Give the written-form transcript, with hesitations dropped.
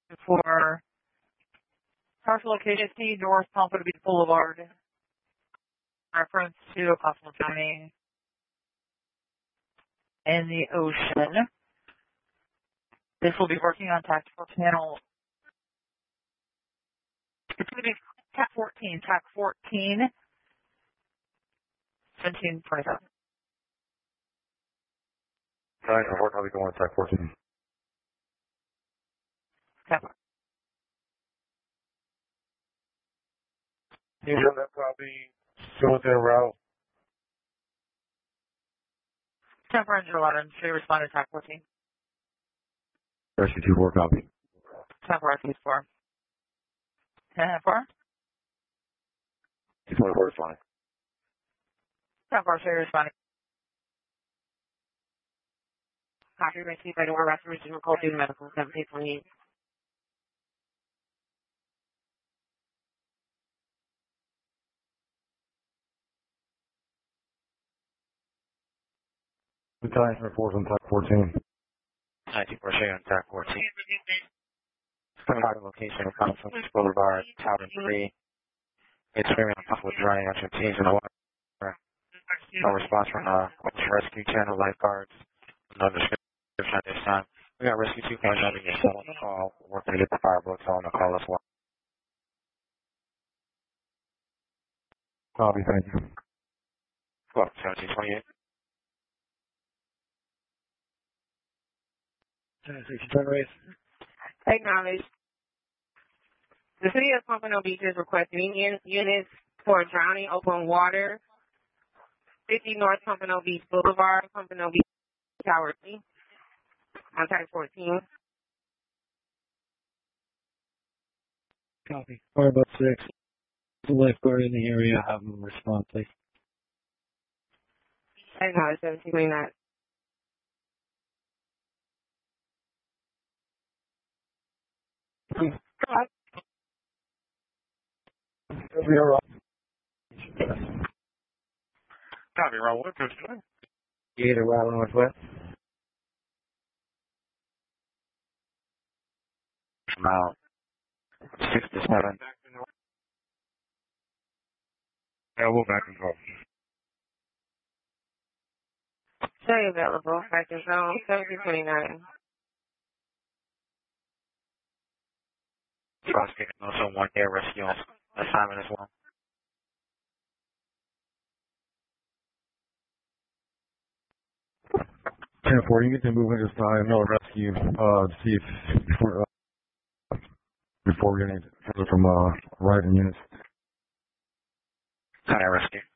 for partial location C, North Pompano Beach Boulevard. Reference to a possible drowning in the ocean. This will be working on tactical channel. It's going to be TAC 14, TAC 14, 1727. Alright, I'll be going to TAC 14. TAC. You know that probably still their route. Temper Ranger 11, should respond to TAC 14. Rescue 2-4, copy. Temper Rescue 4. 10-4. 2-4 is fine. Temper should respond. Copy received by door restoration recall due to medical 1728. Battalion reports on TAC 14. 19 Brochet on TAC 14. Target location, Conference Boulevard, Tower 3. It's very uncomfortable drowning out your teams in the water. No response from rescue channel lifeguards. No description at this time. We got rescue 2 cars having your cell on the call. We're going to get the fireboats on the call as well. Copy, thank you. Well, 1728. Acknowledge. The City of Pompano Beach is requesting units for drowning open water, 50 North Pompano Beach Boulevard, Pompano Beach Tower 3, on TAC 14. Copy. Fireboat 6. The lifeguard in the area, have them respond, please. Acknowledge 1729. Copy, roll with us. Gator, Route Northwest. Mount 6 to 7. Yeah, we'll back and forth. Show available. Back in zone 1729. Prosecuting also 1 air rescue assignment as well. Ten four, you get to move in this time. No rescue. See if before we get any further from riding units. Air rescue.